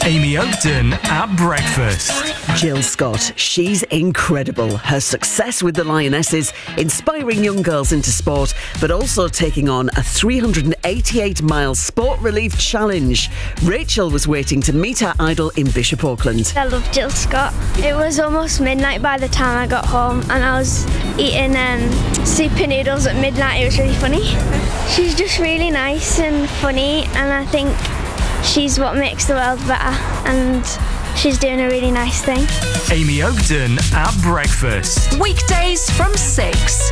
Amy Oakton at breakfast. Jill Scott, she's incredible. Her success with the Lionesses, inspiring young girls into sport, but also taking on a 388-mile sport relief challenge. Rachel was waiting to meet her idol in Bishop Auckland. I love Jill Scott. It was almost midnight by the time I got home and I was eating super noodles at midnight. It was really funny. She's just really nice and funny, and I think she's what makes the world better, and she's doing a really nice thing. Amy Oakton at breakfast. Weekdays from 6.